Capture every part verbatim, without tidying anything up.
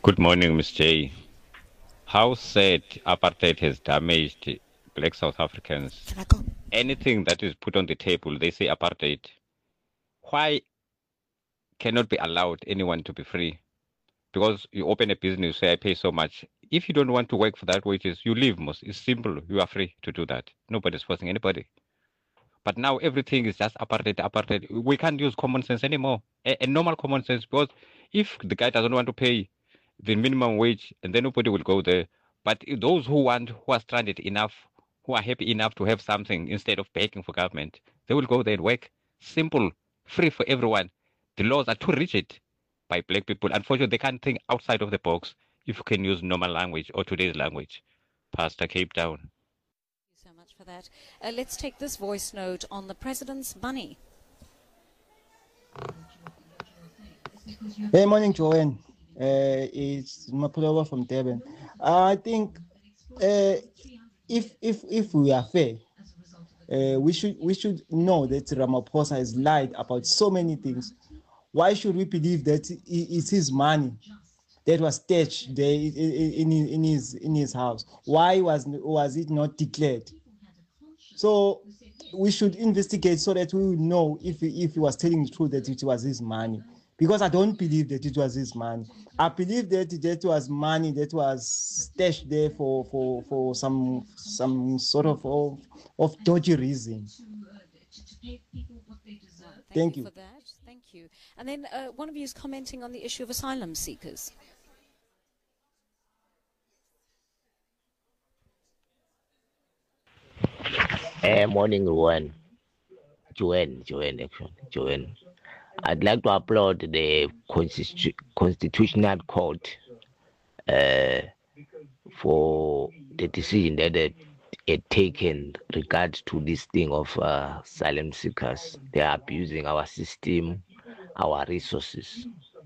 Good morning, Miz J. How sad apartheid has damaged black South Africans. Can I go? Anything that is put on the table, they say apartheid. Why cannot be allowed anyone to be free? Because you open a business, say I pay so much. If you don't want to work for that wages, you leave. Most it's simple. You are free to do that. Nobody's forcing anybody. But now everything is just apartheid, apartheid. We can't use common sense anymore. A, a normal common sense, because if the guy doesn't want to pay the minimum wage, and then nobody will go there. But those who want, who are stranded enough, who are happy enough to have something instead of begging for government, they will go there and work. Simple, free for everyone. The laws are too rigid by black people. Unfortunately, they can't think outside of the box if you can use normal language or today's language. Pastor Cape Town. Thank you so much for that. Uh, let's take this voice note on the president's money. Hey, morning, Joanne. Uh, it's Mapulawa from Durban. Uh, I think uh, if if if we are fair, uh, we should we should know that Ramaphosa has lied about so many things. Why should we believe that it's his money that was stashed there in, in, in his in his house? Why was was it not declared? So we should investigate so that we will know if if he was telling the truth that it was his money. Because I don't believe that it was his money. I believe that that was money that was stashed there for, for, for some some sort of of, of dodgy reason. Thank, Thank you you for that. Thank you. And then uh, one of you is commenting on the issue of asylum seekers. Uh, morning, Ruan. Joanne, Joanne, actually, Joanne. I'd like to applaud the Constitu- Constitutional Court uh, for the decision that it, it taken regard to this thing of uh, asylum seekers. They are abusing our system, our resources.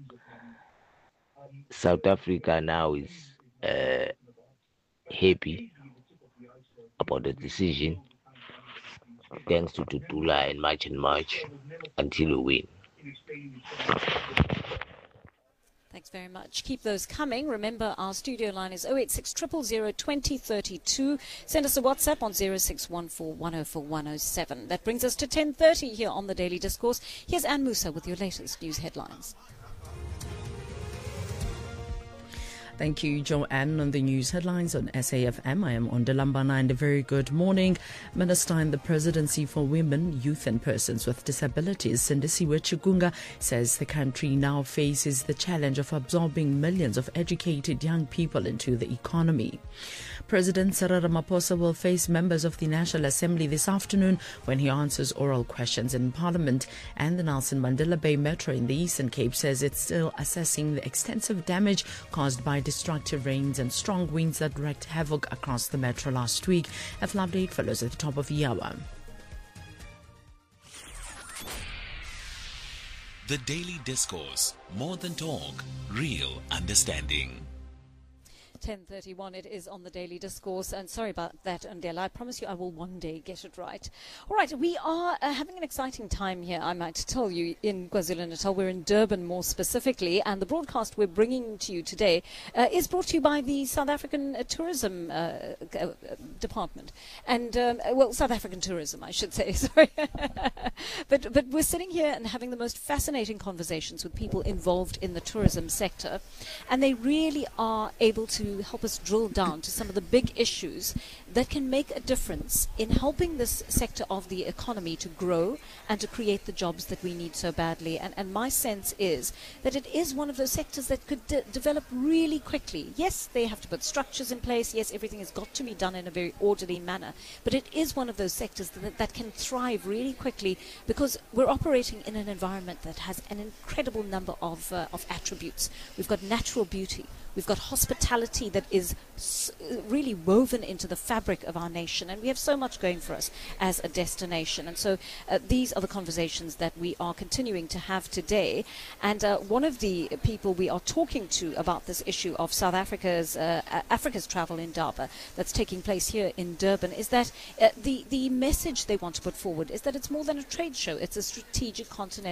South Africa now is uh, happy about the decision, thanks to Tutula and March and March, until we win. Thanks very much. Keep those coming. Remember, our studio line is oh eight six, zero zero zero, two zero three two. Send us a WhatsApp on zero six one four, one oh four, one oh seven. That brings us to ten thirty here on the Daily Discourse. Here's Anne Musa with your latest news headlines. Thank you, Joanne. On the news headlines on S A F M, I am on Delambana, and a very good morning. Minister in the Presidency for Women, Youth and Persons with Disabilities, Sindisiwe Chigunga, says the country now faces the challenge of absorbing millions of educated young people into the economy. President Cyril Ramaphosa will face members of the National Assembly this afternoon when he answers oral questions in Parliament. And the Nelson Mandela Bay Metro in the Eastern Cape says it's still assessing the extensive damage caused by destructive rains and strong winds that wreaked havoc across the metro last week. A flood update follows at the top of the hour. The Daily Discourse. More than talk, real understanding. ten thirty-one, it is on the Daily Discourse, and sorry about that, Andela. I promise you I will one day get it right. All right, we are uh, having an exciting time here, I might tell you, in KwaZulu-Natal. We're in Durban more specifically, and the broadcast we're bringing to you today uh, is brought to you by the South African uh, Tourism uh, uh, Department, and, um, well, South African Tourism, I should say, sorry. but, but we're sitting here and having the most fascinating conversations with people involved in the tourism sector, and they really are able to help us drill down to some of the big issues that can make a difference in helping this sector of the economy to grow and to create the jobs that we need so badly. And, and my sense is that it is one of those sectors that could de- develop really quickly. Yes, they have to put structures in place. Yes, everything has got to be done in a very orderly manner. But it is one of those sectors that, that can thrive really quickly because we're operating in an environment that has an incredible number of, uh, of attributes. We've got natural beauty. We've got hospitality that is really woven into the fabric of our nation, and we have so much going for us as a destination. And so uh, these are the conversations that we are continuing to have today. And uh, one of the people we are talking to about this issue of South Africa's uh, Africa's travel indaba that's taking place here in Durban is that uh, the, the message they want to put forward is that it's more than a trade show. It's a strategic continental platform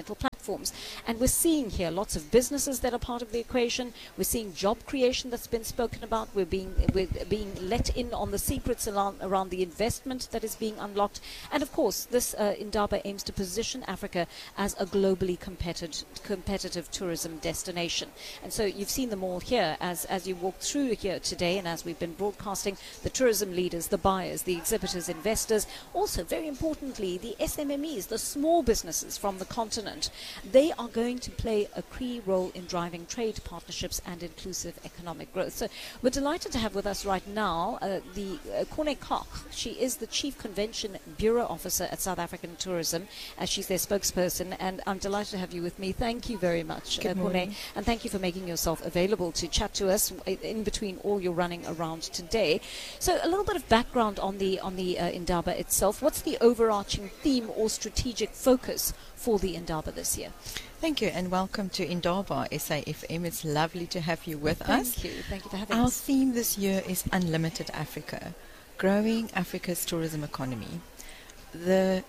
platforms. And we're seeing here lots of businesses that are part of the equation. We're seeing job creation that's been spoken about. We're being, we're being let in on the secrets around, around the investment that is being unlocked. And of course, this uh, Indaba aims to position Africa as a globally competitive, competitive tourism destination. And so you've seen them all here as, as you walk through here today, and as we've been broadcasting, the tourism leaders, the buyers, the exhibitors, investors, also very importantly, the S M M Es, the small businesses from the continent. They are going to play a key role in driving trade partnerships and inclusive economic growth. So we're delighted to have with us right now uh, the uh, Kone Koch. She is the Chief Convention Bureau Officer at South African Tourism, as she's their spokesperson, and I'm delighted to have you with me. Thank you very much, uh, Kone, and thank you for making yourself available to chat to us in between all your running around today. So a little bit of background on the on the uh, Indaba itself. What's the overarching theme or strategic focus for the Indaba this year? Thank you, and welcome to Indaba S A F M. It's lovely to have you with Thank us. Thank you. Thank you for having Our us. Our theme this year is Unlimited Africa, growing Africa's tourism economy. The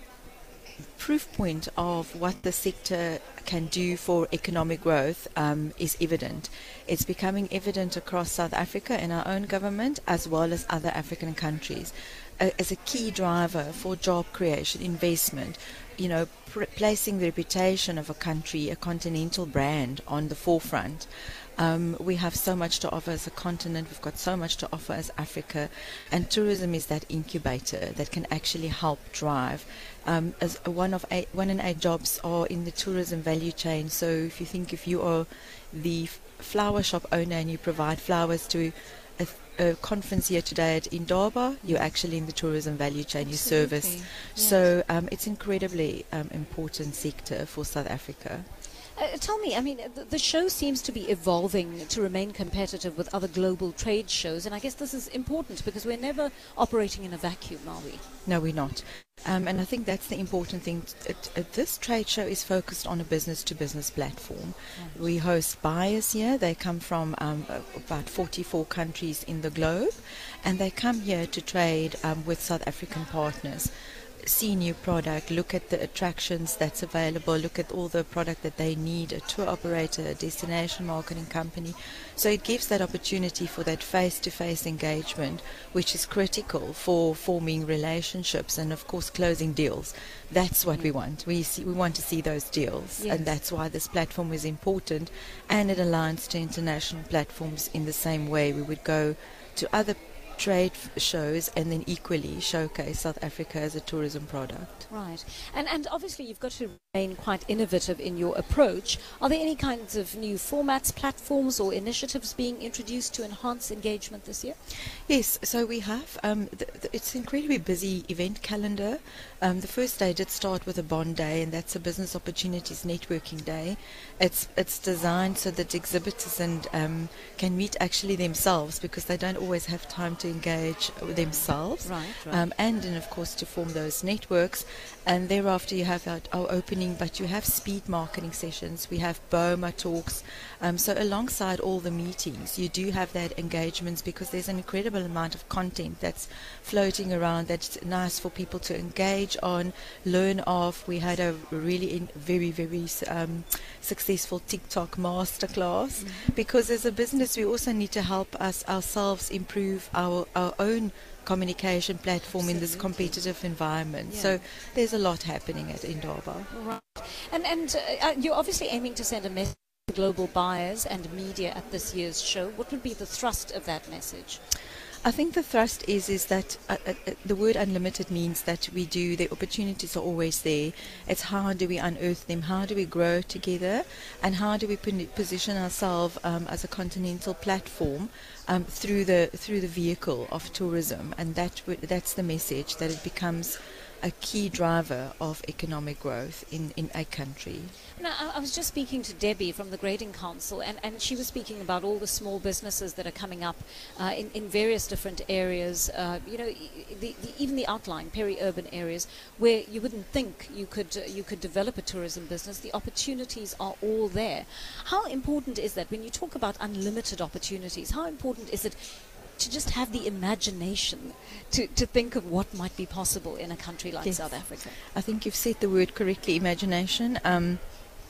proof point of what the sector can do for economic growth um, is evident. It's becoming evident across South Africa in our own government as well as other African countries uh, as a key driver for job creation, investment, you know, pr- placing the reputation of a country, a continental brand on the forefront. Um, we have so much to offer as a continent. We've got so much to offer as Africa, and tourism is that incubator that can actually help drive. Um, as one of eight, one in eight jobs are in the tourism value chain. So if you think if you are the f- flower shop owner and you provide flowers to a, a conference here today at Indaba, you're actually in the tourism value chain. You service. Yes. So um, it's incredibly um, important sector for South Africa. Uh, tell me, I mean, the, the show seems to be evolving to remain competitive with other global trade shows, and I guess this is important because we're never operating in a vacuum, are we? No, we're not. Um, and I think that's the important thing. It, it, this trade show is focused on a business-to-business platform. Right. We host buyers here. They come from um, about forty-four countries in the globe, and they come here to trade um, with South African partners. See new product, look at the attractions that's available, look at all the product that they need, a tour operator, a destination marketing company. So it gives that opportunity for that face-to-face engagement, which is critical for forming relationships and, of course, closing deals. That's what we want. We see, we want to see those deals, yes. And that's why this platform is important, and it aligns to international platforms in the same way we would go to other trade f- shows and then equally showcase South Africa as a tourism product. Right. And and obviously you've got to remain quite innovative in your approach. Are there any kinds of new formats, platforms or initiatives being introduced to enhance engagement this year? Yes, so we have, um, the, the, it's an incredibly busy event calendar. Um, the first day did start with a Bond Day, and that's a business opportunities networking day. It's it's designed so that exhibitors and um, can meet actually themselves, because they don't always have time to engage themselves. Right, right. Um, and then, of course, to form those networks. And thereafter you have our, our opening, but you have speed marketing sessions. We have BOMA talks. Um, so alongside all the meetings, you do have that engagements, because there's an incredible amount of content that's floating around that's nice for people to engage on, learn of. We had a really in, very, very um, successful TikTok masterclass, mm-hmm. because as a business, we also need to help us ourselves improve our, our own communication platform Absolutely. In this competitive environment. Yeah. So there's a lot happening at Indaba. Right. And, and uh, you're obviously aiming to send a message to global buyers and media at this year's show. What would be the thrust of that message? I think the thrust is is that uh, uh, the word unlimited means that we do, the opportunities are always there. It's how do we unearth them, how do we grow together, and how do we position ourselves um, as a continental platform um, through the through the vehicle of tourism. And that w- that's the message, that it becomes a key driver of economic growth in, in a country. Now, I, I was just speaking to Debbie from the Grading Council, and, and she was speaking about all the small businesses that are coming up uh, in, in various different areas, uh, you know, the, the, even the outlying peri-urban areas where you wouldn't think you could uh, you could develop a tourism business. The opportunities are all there. How important is that when you talk about unlimited opportunities? How important is it to just have the imagination to, to think of what might be possible in a country like yes. South Africa? I think you've said the word correctly, imagination. Um,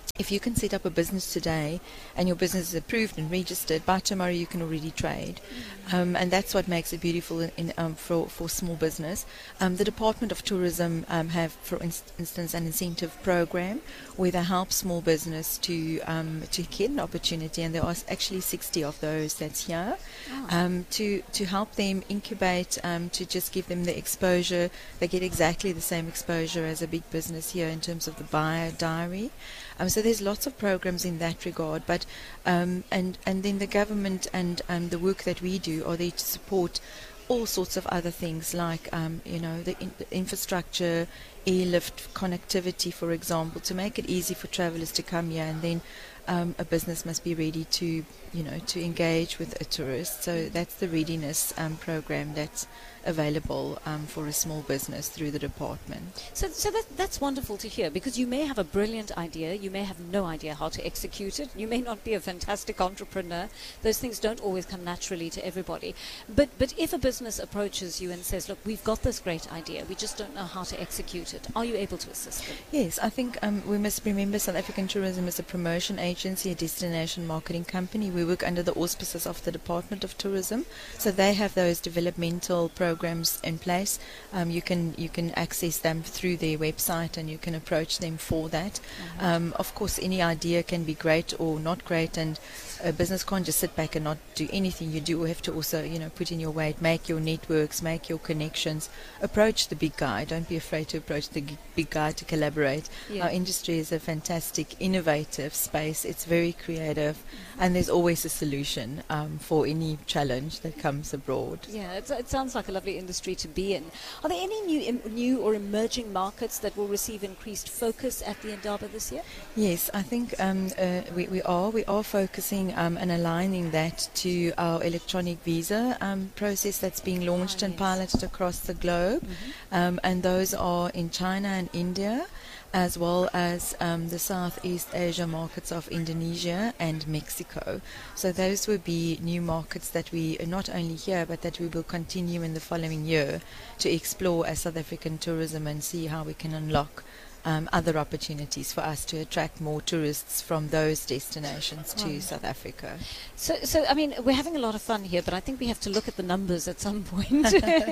if you can set up a business today and your business is approved and registered, by tomorrow you can already trade. Mm-hmm. Um, and that's what makes it beautiful in, in, um, for, for small business. Um, the Department of Tourism um, have, for inst- instance, an incentive program where they help small business to um, to get an opportunity, and there are actually sixty of those that's here, oh. um, to, to help them incubate, um, to just give them the exposure. They get exactly the same exposure as a big business here in terms of the buyer diary. Um, so there's lots of programs in that regard, but um, and and then the government and um, the work that we do are there to support all sorts of other things, like um, you know the, in, the infrastructure, airlift connectivity, for example, to make it easy for travellers to come here, and then um, a business must be ready to you know to engage with a tourist. So that's the readiness um, program that's available um, for a small business through the department. So, so that, that's wonderful to hear, because you may have a brilliant idea, you may have no idea how to execute it, you may not be a fantastic entrepreneur. Those things don't always come naturally to everybody. But but if a business approaches you and says, look, we've got this great idea, we just don't know how to execute it, are you able to assist them? Yes, I think um, we must remember South African Tourism is a promotion agency, a destination marketing company. We work under the auspices of the Department of Tourism, so they have those developmental programs programs in place. Um, you can you can access them through their website, and you can approach them for that. Mm-hmm. Um, of course, any idea can be great or not great, and a business can't just sit back and not do anything. You do have to also, you know, put in your weight, make your networks, make your connections, approach the big guy. Don't be afraid to approach the g- big guy to collaborate. Yeah. Our industry is a fantastic, innovative space. It's very creative, mm-hmm. and there's always a solution um, for any challenge that comes abroad. Yeah, it's, it sounds like a lovely industry to be in. Are there any new im- new or emerging markets that will receive increased focus at the Indaba this year? Yes, I think um, uh, we, we are. We are focusing um, and aligning that to our electronic visa um, process that's being launched oh, and yes. piloted across the globe. Mm-hmm. Um, and those are in China and India, as well as um, the Southeast Asia markets of Indonesia and Mexico. So those will be new markets that we are not only here, but that we will continue in the following year to explore as South African tourism and see how we can unlock Um, other opportunities for us to attract more tourists from those destinations to right. South Africa. So, so I mean, we're having a lot of fun here, but I think we have to look at the numbers at some point.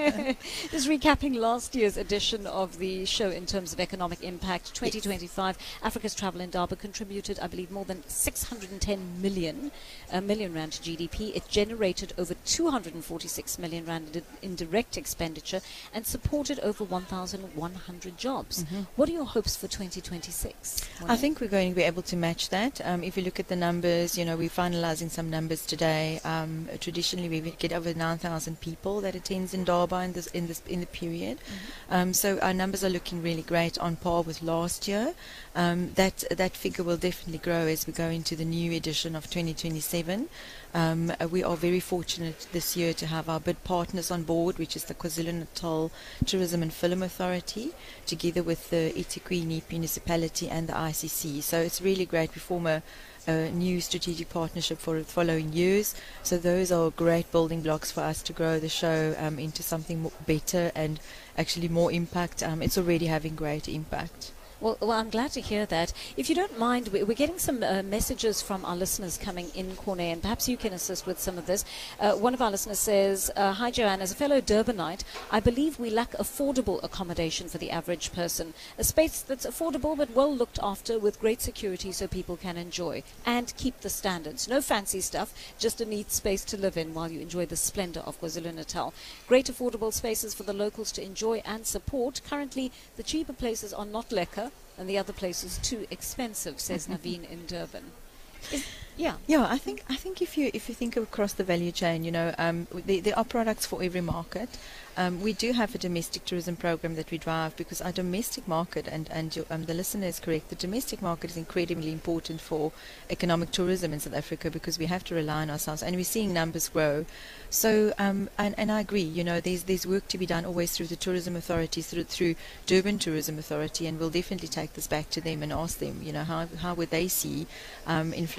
Just recapping last year's edition of the show in terms of economic impact, twenty twenty-five, yes. Africa's Travel Indaba contributed, I believe, more than six hundred ten million, uh, million rand to G D P. It generated over two hundred forty-six million rand in, in direct expenditure and supported over one thousand one hundred jobs. Mm-hmm. What are your hopes for twenty twenty-six? I think we're going to be able to match that. Um, if you look at the numbers, you know, we're finalizing some numbers today. Um, traditionally, we get over nine thousand people that attends Indaba in this in this in the period. Mm-hmm. Um, so our numbers are looking really great, on par with last year. Um, that that figure will definitely grow as we go into the new edition of twenty twenty-seven. Um, uh, we are very fortunate this year to have our bid partners on board, which is the KwaZulu-Natal Tourism and Film Authority, together with the eThekwini Municipality and the I C C. So it's really great. We form a, a new strategic partnership for the following years. So those are great building blocks for us to grow the show um, into something more better and actually more impact. Um, it's already having great impact. Well, well, I'm glad to hear that. If you don't mind, we're getting some uh, messages from our listeners coming in, Corné, and perhaps you can assist with some of this. Uh, one of our listeners says, uh, hi, Joanne. As a fellow Durbanite, I believe we lack affordable accommodation for the average person. A space that's affordable but well looked after with great security so people can enjoy and keep the standards. No fancy stuff, just a neat space to live in while you enjoy the splendor of KwaZulu-Natal. Great affordable spaces for the locals to enjoy and support. Currently, the cheaper places are not lekker, and the other place is too expensive, says Naveen in Durban. Is, yeah, yeah. I think I think if you if you think across the value chain, you know, um, there, there are products for every market. Um, we do have a domestic tourism program that we drive because our domestic market, and, and your, um, the listener is correct, the domestic market is incredibly important for economic tourism in South Africa because we have to rely on ourselves, and we're seeing numbers grow. So, um, and, and I agree, you know, there's there's work to be done always through the tourism authorities, through, through Durban Tourism Authority, and we'll definitely take this back to them and ask them, you know, how, how would they see um, influence that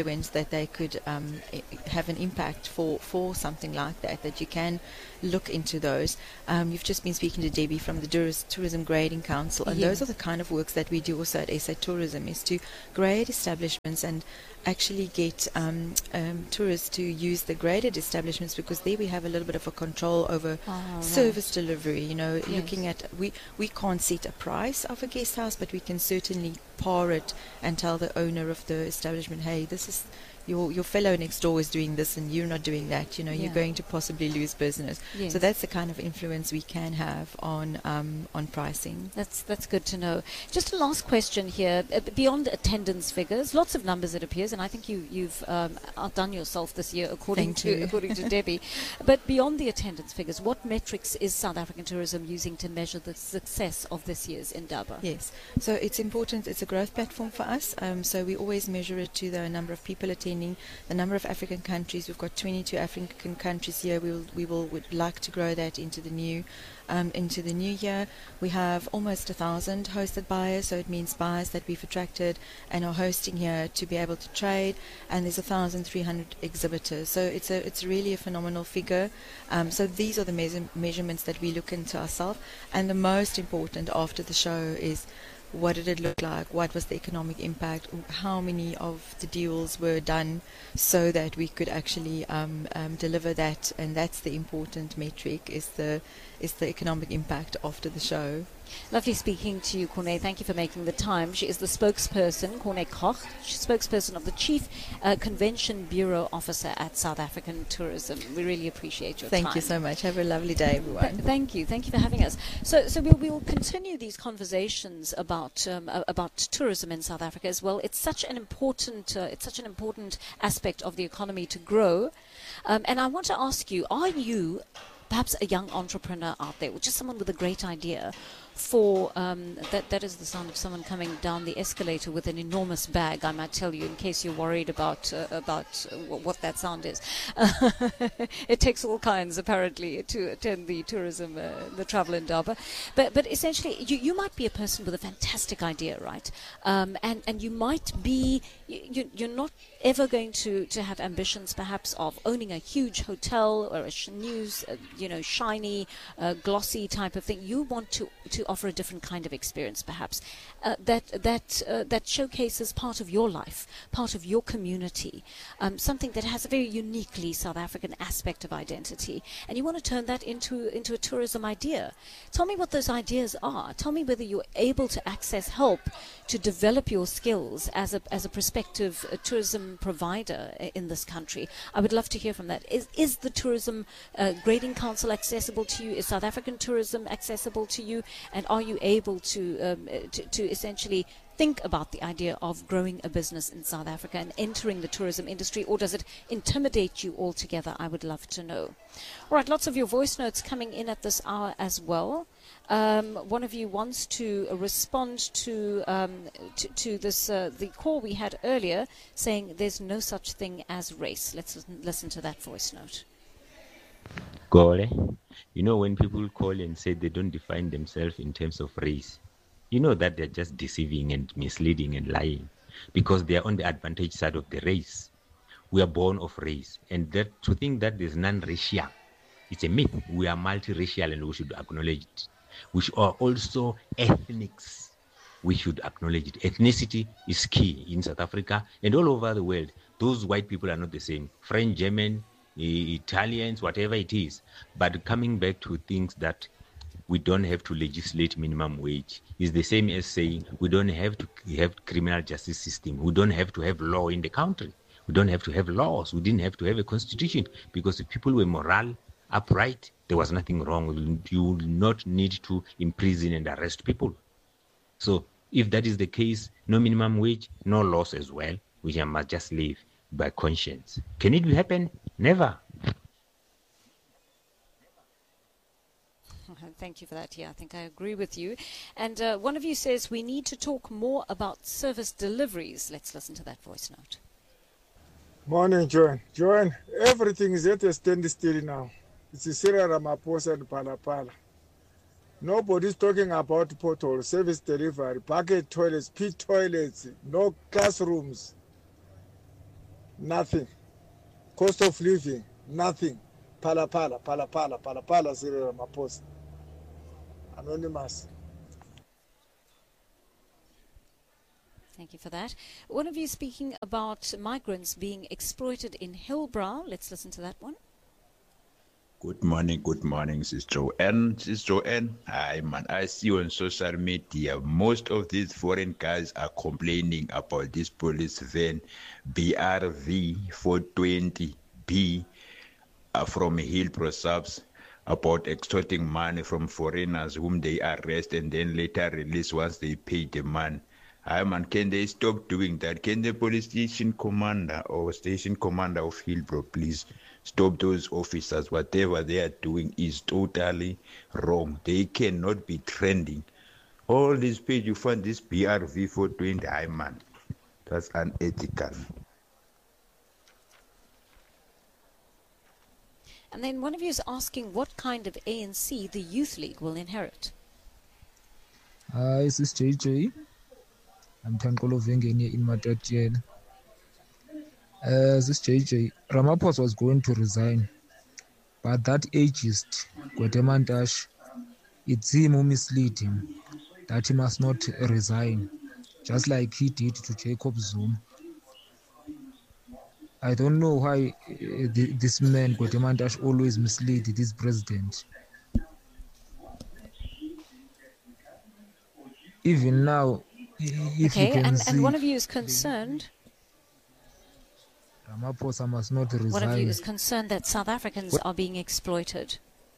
that they could um, have an impact for, for something like that, that you can look into those. Um, you've just been speaking to Debbie from the Touris- Tourism Grading Council, and Yes. those are the kind of works that we do also at S A Tourism, is to grade establishments and actually get um, um, tourists to use the graded establishments, because there we have a little bit of a control over Oh, right. service delivery. You know, Yes. looking at, we, we can't set a price of a guest house, but we can certainly par it and tell the owner of the establishment, hey, this is your your fellow next door is doing this and you're not doing that. You know, Yeah. you're going to possibly lose business. Yes. So that's the kind of influence we can have on um, on pricing. That's that's good to know. Just a last question here. Uh, beyond attendance figures, lots of numbers it appears, and I think you you've um, outdone yourself this year, according Thank to you. according to Debbie. But beyond the attendance figures, what metrics is South African tourism using to measure the success of this year's Indaba? Yes. So it's important. It's a growth platform for us. Um, so we always measure it to the number of people attending, the number of African countries. We've got twenty-two African countries here. We will we will would like to grow that into the new um, into the new year. We have almost a thousand hosted buyers. So it means buyers that we've attracted and are hosting here to be able to trade. And there's a thousand three hundred exhibitors. So it's a it's really a phenomenal figure. Um, so these are the measure- measurements that we look into ourselves. And the most important after the show is, what did it look like? What was the economic impact? How many of the deals were done so that we could actually um, um, deliver that? And that's the important metric, is the is the economic impact after the show. Lovely speaking to you, Corne. Thank you for making the time. She is the spokesperson, Corne Koch, she's spokesperson of the Chief uh, Convention Bureau Officer at South African Tourism. We really appreciate your Thank time. you so much. Have a lovely day, everyone. Th- thank you. Thank you for having us. So, so we'll, we'll continue these conversations about um, uh, about tourism in South Africa as well. It's such an important uh, it's such an important aspect of the economy to grow. Um, and I want to ask you: are you perhaps a young entrepreneur out there, or just someone with a great idea for um, that that is the sound of someone coming down the escalator with an enormous bag, I might tell you, in case you're worried about uh, about uh, w- what that sound is. It takes all kinds, apparently, to attend the tourism, uh, the travel Indaba. But but essentially, you, you might be a person with a fantastic idea, right? Um, and and you might be you, you're not ever going to, to have ambitions, perhaps, of owning a huge hotel or a sh- news, uh, you know, shiny, uh, glossy type of thing. You want to to offer a different kind of experience, perhaps, uh, that that uh, that showcases part of your life, part of your community, um, something that has a very uniquely South African aspect of identity, and you want to turn that into into a tourism idea. Tell me what those ideas are. Tell me whether you're able to access help to develop your skills as a as a prospective uh, tourism provider in this country. I would love to hear from that. Is is the Tourism uh, Grading Council accessible to you? Is South African tourism accessible to you? And are you able to, um, to to essentially think about the idea of growing a business in South Africa and entering the tourism industry, or does it intimidate you altogether? I would love to know. All right, lots of your voice notes coming in at this hour as well. Um, one of you wants to uh, respond to um, to, to this uh, the call we had earlier, saying there's no such thing as race. Let's listen, listen to that voice note. Gole, you know, when people call and say they don't define themselves in terms of race, you know that they're just deceiving and misleading and lying, because they are on the advantage side of the race. We are born of race, and that to think that there's non-racial, it's a myth. We are multiracial, and we should acknowledge it. We are also ethnics. We should acknowledge it. Ethnicity is key in South Africa and all over the world. Those white people are not the same. French, German, Italians, whatever it is. But coming back to things that we don't have to legislate minimum wage is the same as saying we don't have to have criminal justice system. We don't have to have law in the country. We don't have to have laws. We didn't have to have a constitution, because if people were moral, upright, there was nothing wrong. You will not need to imprison and arrest people. So if that is the case, no minimum wage, no laws as well, we must just live by conscience. Can it happen? Never. Thank you for that. Yeah, I think I agree with you. And uh, one of you says we need to talk more about service deliveries. Let's listen to that voice note. Morning, Joan. Joan, everything is at a standstill now. It's Cyril Ramaphosa and Palapala. Nobody's talking about potholes, service delivery, bucket toilets, pit toilets, no classrooms. nothing. Cost of living, nothing. Pala pala, pala pala, pala pala, Cyril Ramaphosa. Anonymous. Thank you for that. One of you speaking about migrants being exploited in Hillbrow. Let's listen to that one. Good morning, good morning, Sis Joanne. Sis Joanne, hi man, I see on social media most of these foreign guys are complaining about this police van B R V four twenty B uh, from Hillbrow subs about extorting money from foreigners whom they arrest and then later release once they pay the money. Hi man, can they stop doing that? Can the police station commander or station commander of Hillbrow please stop those officers? Whatever they are doing is totally wrong. They cannot be trending. All this page you find this B R V four twenty, hi man, that's unethical. And then one of you is asking what kind of A N C the Youth League will inherit. Hi, this is J J. I'm Tankolo Vengeni in Matatiel. Uh, this is J J. Ramaphosa was going to resign, but that ageist, Gwedemandash, it's him who misled him that he must not resign, just like he did to Jacob Zuma. I don't know why uh, the, this man, Gwedemandash, always misled this president. Even now, if okay, you can and, see, and one of you is concerned. Ramaphosa must not resign. One of you is concerned that South Africans what? are being exploited.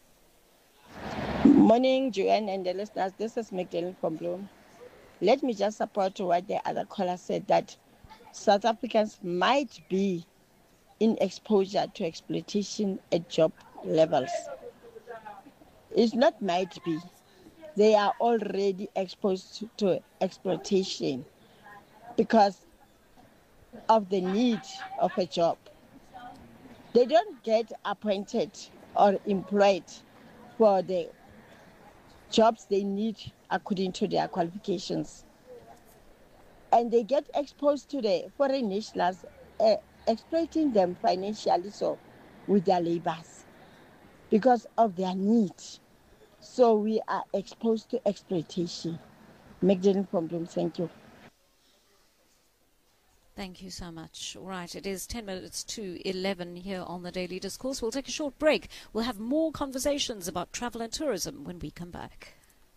Morning, Joanne and the listeners. This is Magdalene from Bloom. Let me just support what the other caller said, that South Africans might be in exposure to exploitation at job levels. It's not might be. They are already exposed to exploitation because of the need of a job. They don't get appointed or employed for the jobs they need according to their qualifications. And they get exposed to the foreign nationals, uh, exploiting them financially so with their labors because of their need. So we are exposed to exploitation. Magdalene from Bloom, thank you. Thank you so much. All right, it is ten minutes to eleven here on the Daily Discourse. We'll take a short break. We'll have more conversations about travel and tourism when we come back.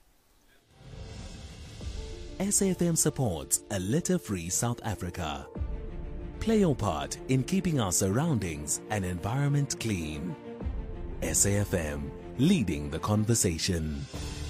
S A F M supports a litter-free South Africa. Play your part in keeping our surroundings and environment clean. S A F M, leading the conversation.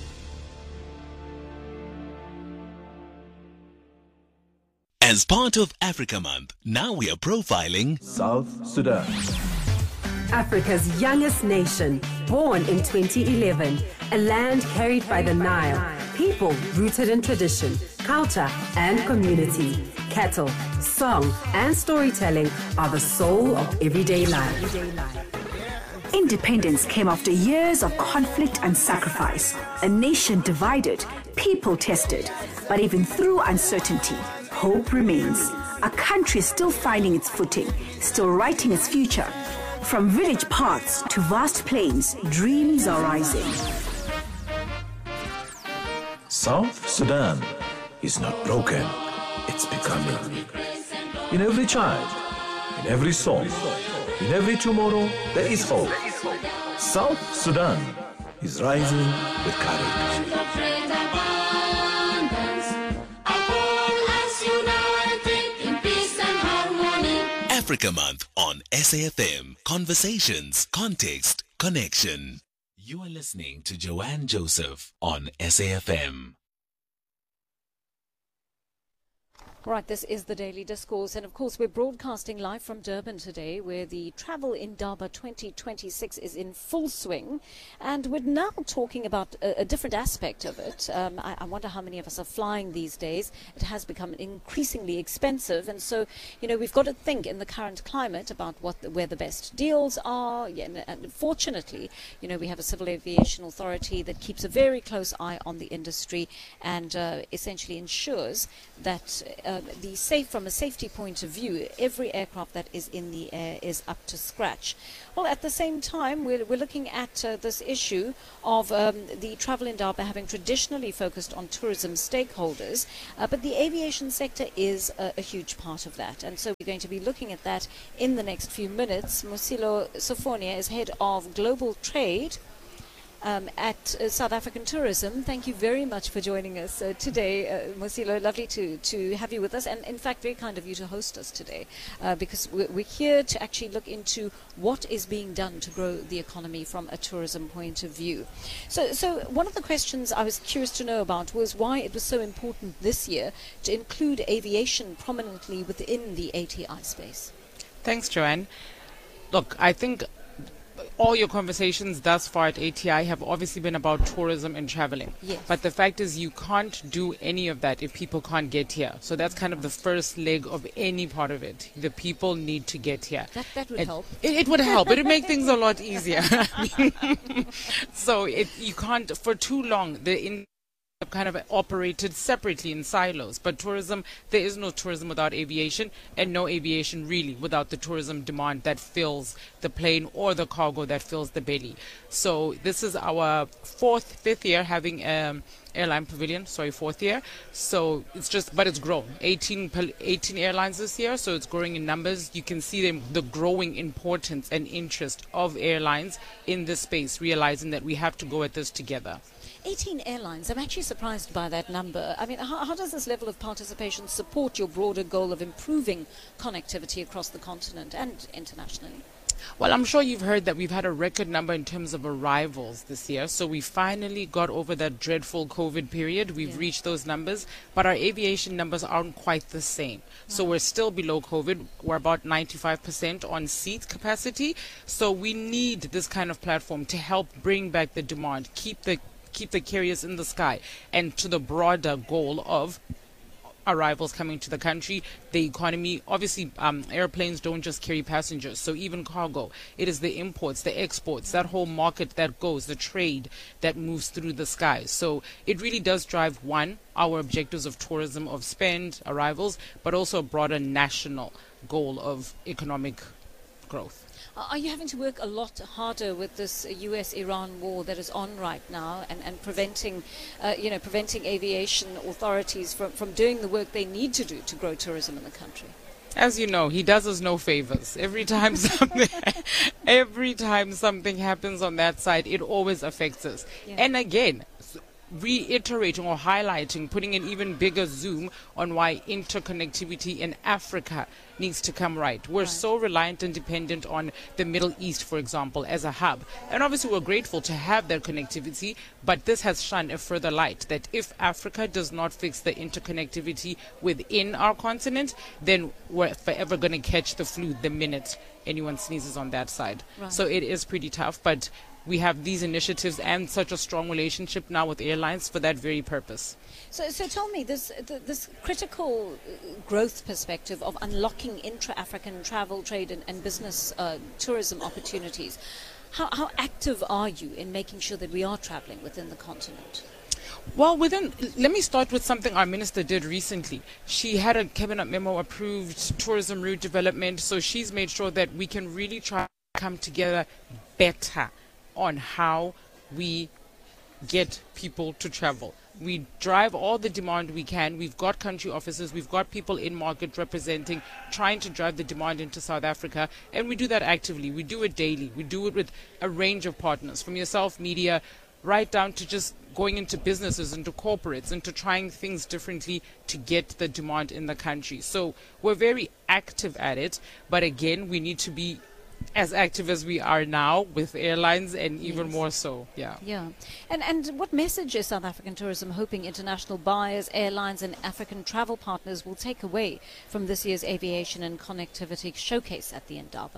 As part of Africa Month, now we are profiling South Sudan. Africa's youngest nation, born in twenty eleven, a land carried by the Nile, people rooted in tradition, culture and community. Cattle, song and storytelling are the soul of everyday life. Independence came after years of conflict and sacrifice. A nation divided, people tested, but even through uncertainty, hope remains. A country still finding its footing, still writing its future. From village paths to vast plains, dreams are rising. South Sudan is not broken, it's becoming. In every child, in every soul, in every tomorrow, there is hope. South Sudan is rising with courage. Africa Month on S A F M. Conversations, context, connection. You are listening to Joanne Joseph on S A F M. Right, this is the Daily Discourse, and of course we're broadcasting live from Durban today, where the Travel Indaba twenty twenty-six is in full swing, and we're now talking about a, a different aspect of it. Um, I, I wonder how many of us are flying these days. It has become increasingly expensive, and so, you know, we've got to think in the current climate about what the, where the best deals are, yeah, and, and fortunately, you know, we have a Civil Aviation Authority that keeps a very close eye on the industry and uh, essentially ensures that uh, uh, the safe from a safety point of view, every aircraft that is in the air is up to scratch. Well, at the same time, we're, we're looking at uh, this issue of um, the Travel Indaba having traditionally focused on tourism stakeholders, uh, but the aviation sector is a, a huge part of that. And so we're going to be looking at that in the next few minutes. Mosilo Sofonia is head of global trade Um, at uh, South African Tourism. Thank you very much for joining us uh, today, uh, Mosilo. Lovely to, to have you with us, and in fact very kind of you to host us today, uh, because we're, we're here to actually look into what is being done to grow the economy from a tourism point of view. So, so one of the questions I was curious to know about was why it was so important this year to include aviation prominently within the A T I space. Thanks, Joanne. Look, I think all your conversations thus far at A T I have obviously been about tourism and traveling. Yes. But the fact is you can't do any of that if people can't get here. So that's kind of the first leg of any part of it. The people need to get here. That, that would it, help. It, it would help. It would make things a lot easier. So it, you can't, for too long, the in kind of operated separately in silos. But tourism, there is no tourism without aviation, and no aviation really without the tourism demand that fills the plane or the cargo that fills the belly. So this is our fourth, fifth year having an airline pavilion, sorry, fourth year. So it's just, but it's grown. eighteen, eighteen airlines this year, so it's growing in numbers. You can see them, the growing importance and interest of airlines in this space, realizing that we have to go at this together. eighteen airlines. I'm actually surprised by that number. I mean, how, how does this level of participation support your broader goal of improving connectivity across the continent and internationally? Well, I'm sure you've heard that we've had a record number in terms of arrivals this year. So we finally got over that dreadful COVID period. We've yeah. reached those numbers, but our aviation numbers aren't quite the same. So we're still below COVID. We're about ninety-five percent on seat capacity. So we need this kind of platform to help bring back the demand, keep the keep the carriers in the sky, and to the broader goal of arrivals coming to the country, the economy. Obviously, um, airplanes don't just carry passengers, so even cargo. It is the imports, the exports, that whole market that goes, the trade that moves through the sky. So it really does drive, one, our objectives of tourism, of spend, arrivals, but also a broader national goal of economic growth. Are you having to work a lot harder with this U S Iran war that is on right now, and, and preventing, uh, you know, preventing aviation authorities from, from doing the work they need to do to grow tourism in the country? As you know, he does us no favors. Every time something, every time something happens on that side, it always affects us. Yeah. And again, reiterating or highlighting, putting an even bigger zoom on why interconnectivity in Africa needs to come right. We're right. so reliant and dependent on the Middle East, for example, as a hub. And obviously we're grateful to have that connectivity, but this has shone a further light that if Africa does not fix the interconnectivity within our continent, then we're forever going to catch the flu the minute anyone sneezes on that side. Right. So it is pretty tough, but we have these initiatives and such a strong relationship now with airlines for that very purpose. So, so tell me, this th- this critical growth perspective of unlocking intra-African travel, trade and, and business uh, tourism opportunities, how, how active are you in making sure that we are traveling within the continent? Well, within, let me start with something our minister did recently. She had a cabinet memo approved tourism route development, so she's made sure that we can really try to come together better on how we get people to travel. We drive all the demand we can. We've got country offices. We've got people in market representing, trying to drive the demand into South Africa. And we do that actively. We do it daily. We do it with a range of partners, from yourself, media, right down to just going into businesses, into corporates, into trying things differently to get the demand in the country. So we're very active at it. But again, we need to be as active as we are now with airlines, and even yes. more so. Yeah. Yeah. And and what message is South African Tourism hoping international buyers, airlines and African travel partners will take away from this year's aviation and connectivity showcase at the Indaba?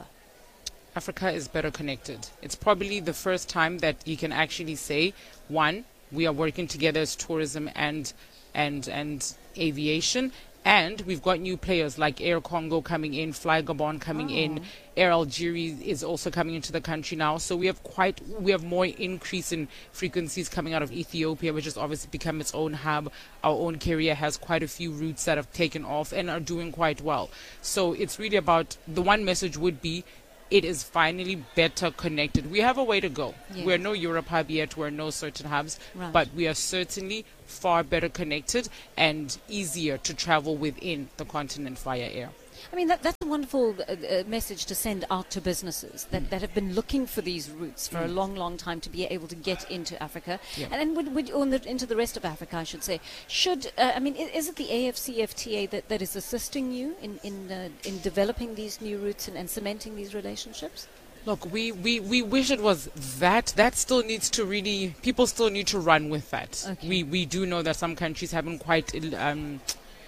Africa is better connected. It's probably the first time that you can actually say, one, we are working together as tourism and and and aviation. And we've got new players like Air Congo coming in, Fly Gabon coming oh. in, Air Algeria is also coming into the country now. So we have quite, we have more increase in frequencies coming out of Ethiopia, which has obviously become its own hub. Our own carrier has quite a few routes that have taken off and are doing quite well. So it's really about, the one message would be, it is finally better connected. We have a way to go. Yeah. We're no Europe hub yet, we're no certain hubs, right. but we are certainly far better connected and easier to travel within the continent via air. I mean, that, that's a wonderful uh, uh, message to send out to businesses that, mm. that have been looking for these routes for mm. a long, long time to be able to get into Africa. Yeah. And then would, would, on the, into the rest of Africa, I should say. Should, uh, I mean, is, is it the A F C F T A that, that is assisting you in, in, uh, in developing these new routes and, and cementing these relationships? Look, we, we, we wish it was that. That still needs to really, people still need to run with that. Okay. We, we do know that some countries haven't quite Um,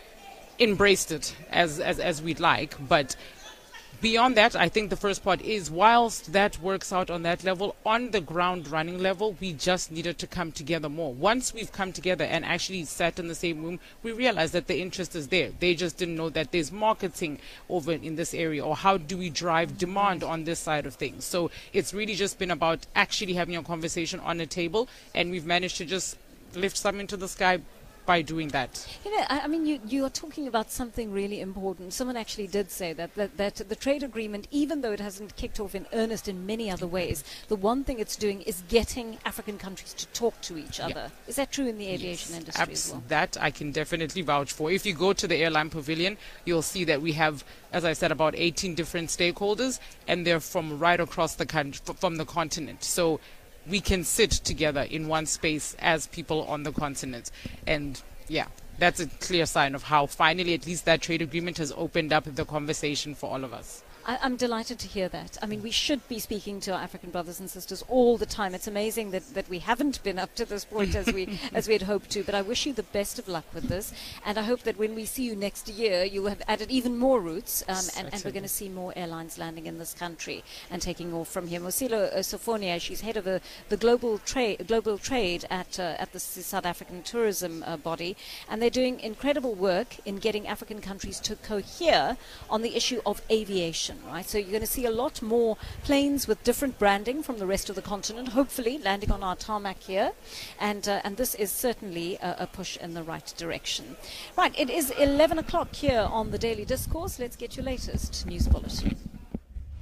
embraced it as, as as we'd like, but beyond that, I think the first part is, whilst that works out on that level, on the ground running level, we just needed to come together more. Once we've come together and actually sat in the same room, we realized that the interest is there. They just didn't know that there's marketing over in this area, or how do we drive demand on this side of things. So it's really just been about actually having a conversation on a table, and we've managed to just lift some into the sky by doing that. You know, I, I mean, you, you are talking about something really important. Someone actually did say that, that, that the trade agreement, even though it hasn't kicked off in earnest in many other ways, the one thing it's doing is getting African countries to talk to each other. Yeah. Is that true in the aviation yes, industry abs- as well? That I can definitely vouch for. If you go to the airline pavilion, you'll see that we have, as I said, about eighteen different stakeholders, and they're from right across the country, from the continent. So we can sit together in one space as people on the continent. And yeah, that's a clear sign of how finally at least that trade agreement has opened up the conversation for all of us. I, I'm delighted to hear that. I mean, we should be speaking to our African brothers and sisters all the time. It's amazing that, that we haven't been up to this point as we as we had hoped to. But I wish you the best of luck with this. And I hope that when we see you next year, you will have added even more routes. Um, and, and we're going to see more airlines landing in this country and taking off from here. Mosilo uh, Sofonia, she's head of a, the global trade global trade at uh, at the South African tourism uh, body. And they're doing incredible work in getting African countries to cohere on the issue of aviation. Right, so you're going to see a lot more planes with different branding from the rest of the continent, hopefully landing on our tarmac here, and uh, and this is certainly a, a push in the right direction. Right, it is eleven o'clock here on the Daily Discourse. Let's get your latest news bulletin.